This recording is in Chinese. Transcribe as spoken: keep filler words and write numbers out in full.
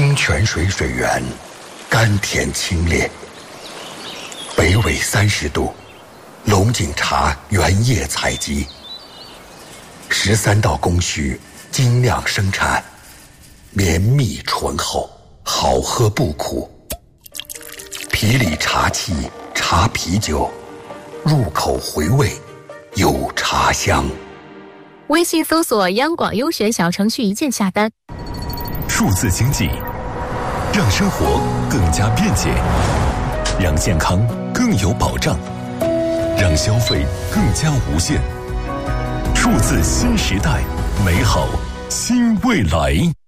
清泉水水源，甘甜清冽。北纬三十度，龙井茶原叶采集，十三道工序精酿生产，绵密醇厚，好喝不苦。皮里茶气，茶啤酒，入口回味，有茶香。 微信搜索央广优选小程序一键下单。 数字经济，让生活更加便捷，让健康更有保障，让消费更加无限。数字新时代，美好新未来。